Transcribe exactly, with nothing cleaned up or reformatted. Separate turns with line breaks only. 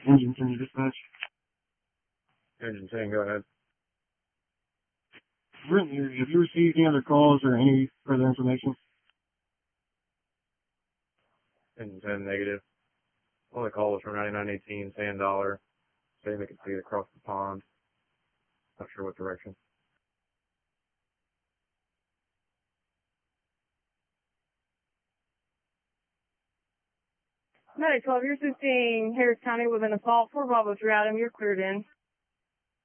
Engine ten dispatch.
Engine ten, go ahead.
Brittany, have you received any other calls or any further information?
Engine ten, negative. Only call was from ninety-nine eighteen, Sand Dollar, saying they could see it across the pond. Not sure what direction.
nine twelve, you're assisting Harris County with an assault. four Bravo three Adam, you're cleared in.